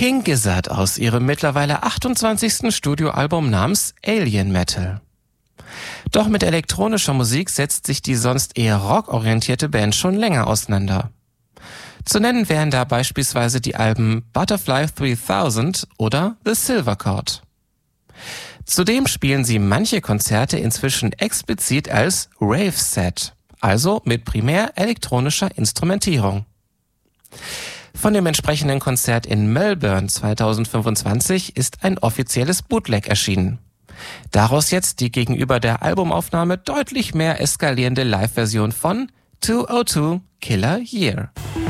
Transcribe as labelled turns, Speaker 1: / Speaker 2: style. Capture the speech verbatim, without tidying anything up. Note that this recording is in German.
Speaker 1: King Gizzard aus ihrem mittlerweile achtundzwanzigsten Studioalbum namens Alien Metal. Doch mit elektronischer Musik setzt sich die sonst eher rockorientierte Band schon länger auseinander. Zu nennen wären da beispielsweise die Alben Butterfly dreitausend oder The Silver Chord. Zudem spielen sie manche Konzerte inzwischen explizit als Rave-Set, also mit primär elektronischer Instrumentierung. Von dem entsprechenden Konzert in Melbourne zweitausendfünfundzwanzig ist ein offizielles Bootleg erschienen. Daraus jetzt die gegenüber der Albumaufnahme deutlich mehr eskalierende Live-Version von zweihundertzwei Killer Year.